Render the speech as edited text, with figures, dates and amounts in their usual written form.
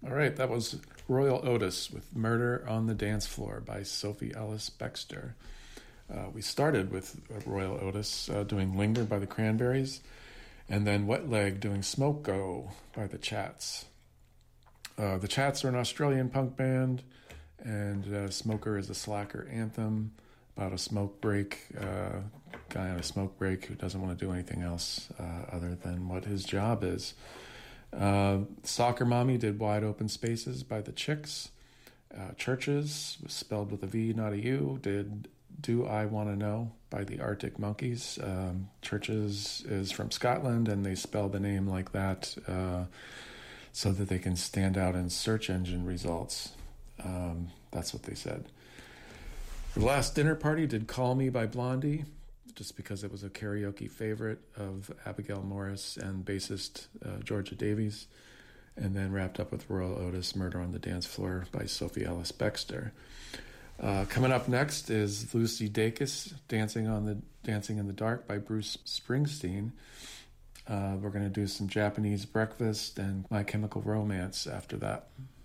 All right, that was Royal Otis with Murder on the Dance Floor by Sophie Ellis Bextor. We started with Royal Otis doing Linger by the Cranberries, and then Wet Leg doing Smoke Go by the Chats. The Chats are an Australian punk band, and Smoker is a slacker anthem about a smoke break, guy on a smoke break who doesn't want to do anything else other than what his job is. Soccer Mommy did Wide Open Spaces by the Chicks. Churches, spelled with a V, not a U, did Do I Want to Know by the Arctic Monkeys. Churches is from Scotland, and they spell the name like that so that they can stand out in search engine results. That's what they said. The Last Dinner Party did Call Me by Blondie, just because it was a karaoke favorite of Abigail Morris and bassist Georgia Davies, and then wrapped up with Royal Otis, Murder on the Dance Floor by Sophie Ellis Bextor. Coming up next is Lucy Dacus, Dancing in the Dark by Bruce Springsteen. We're going to do some Japanese Breakfast and My Chemical Romance after that.